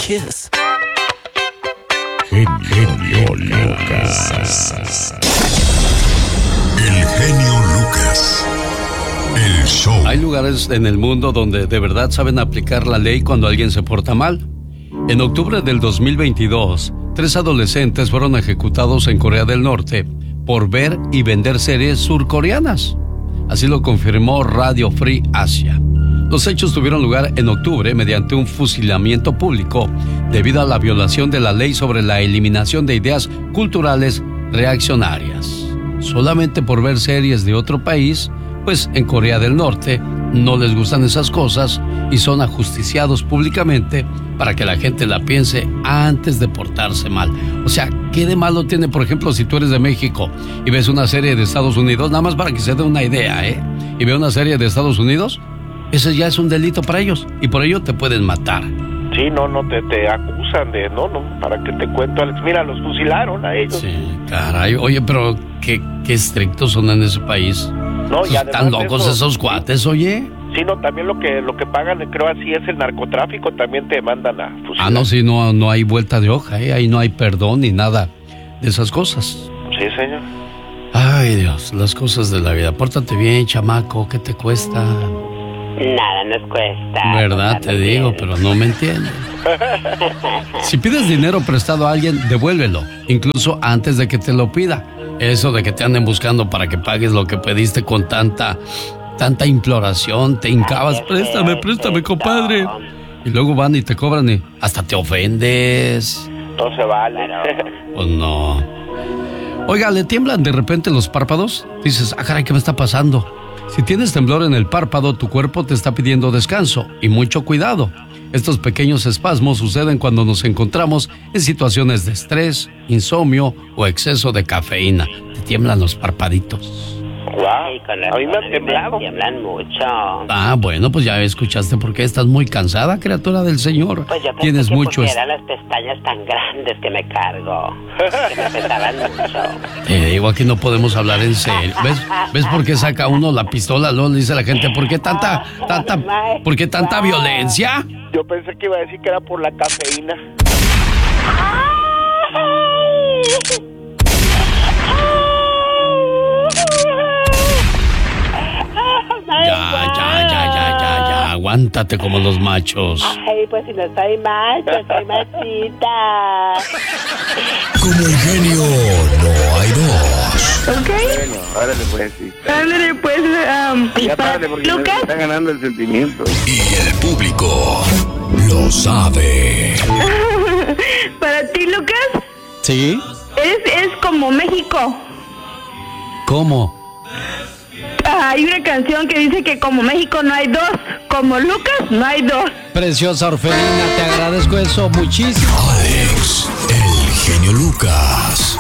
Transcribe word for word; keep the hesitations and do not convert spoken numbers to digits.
kiss. Genio Lucas. El genio Lucas. El show. Hay lugares en el mundo donde de verdad saben aplicar la ley cuando alguien se porta mal. En octubre del dos mil veintidós, tres adolescentes fueron ejecutados en Corea del Norte por ver y vender series surcoreanas. Así lo confirmó Radio Free Asia. Los hechos tuvieron lugar en octubre mediante un fusilamiento público debido a la violación de la ley sobre la eliminación de ideas culturales reaccionarias. Solamente por ver series de otro país, pues en Corea del Norte no les gustan esas cosas y son ajusticiados públicamente para que la gente la piense antes de portarse mal. O sea, ¿qué de malo tiene, por ejemplo, si tú eres de México y ves una serie de Estados Unidos? Nada más para que se dé una idea, ¿eh? Y ve una serie de Estados Unidos, ese ya es un delito para ellos y por ello te pueden matar. Sí, no, no, te, te acusan de, no, no, para que te cuento, Alex, mira, los fusilaron a ellos. Sí, caray, oye, pero qué, qué estrictos son en ese país. No, ya están locos eso, esos cuates, oye. Sí, no, también lo que lo que pagan, creo así es el narcotráfico, también te mandan a fusilar. Ah, no, sí, no, no hay vuelta de hoja, ¿eh? Ahí no hay perdón ni nada de esas cosas. Sí, señor. Ay, Dios, las cosas de la vida. Pórtate bien, chamaco, ¿qué te cuesta? Nada nos cuesta. Verdad, te digo, pero no me entiendes. Si pides dinero prestado a alguien, devuélvelo, incluso antes de que te lo pida. Eso de que te anden buscando para que pagues lo que pediste con tanta, tanta imploración, te hincabas, préstame, préstame, compadre. Y luego van y te cobran y hasta te ofendes. No se vale. Pues no. Oiga, ¿le tiemblan de repente los párpados? Dices, ah, caray, ¿qué me está pasando? Si tienes temblor en el párpado, tu cuerpo te está pidiendo descanso y mucho cuidado. Estos pequeños espasmos suceden cuando nos encontramos en situaciones de estrés, insomnio o exceso de cafeína. Te tiemblan los parpaditos. Wow. Sí, a mí me han temblado. Me tiemblan mucho. Ah, bueno, pues ya escuchaste por qué estás muy cansada, criatura del Señor. Pues yo pensé Tienes que mucho porque est- eran las pestañas tan grandes que me cargo, que me pesaban mucho. Te digo, aquí no podemos hablar en serio. ¿Ves? ¿Ves por qué saca uno la pistola? Luego le dice a la gente, ¿por qué tanta, tanta, por qué tanta violencia? Yo pensé que iba a decir que era por la cafeína. Ya, ya, ya, ya, ya, ya, aguántate como los machos. Ay, pues si no soy macho, soy machita. Como el genio no hay dos. ¿Ok? Bueno, órale pues, sí. Ándale, pues, um, Ya párale porque Lucas. me está ganando el sentimiento. Y el público lo sabe. Para ti, Lucas, ¿Sí? es, es como México. ¿Cómo? Ah, hay una canción que dice que como México no hay dos, como Lucas no hay dos. Preciosa Orfelina, te agradezco eso muchísimo. Alex, el genio Lucas.